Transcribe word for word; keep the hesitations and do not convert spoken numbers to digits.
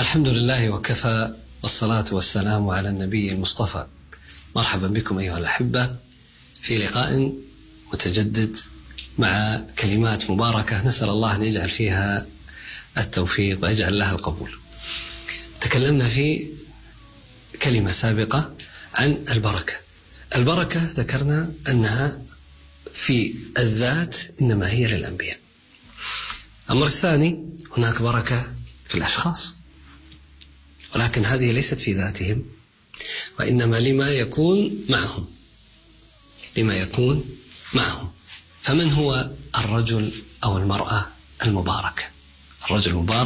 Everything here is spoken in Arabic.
الحمد لله وكفى، والصلاة والسلام على النبي المصطفى. مرحبا بكم أيها الأحبة في لقاء متجدد مع كلمات مباركة نسأل الله أن يجعل فيها التوفيق ويجعل لها القبول. تكلمنا في كلمة سابقة عن البركة. البركة ذكرنا أنها في الذات إنما هي للأنبياء. الأمر الثاني، هناك بركة في الأشخاص، ولكن هذه ليست في ذاتهم، وإنما لما يكون معهم لما يكون معهم فمن هو الرجل أو المرأة المباركة؟ الرجل المبارك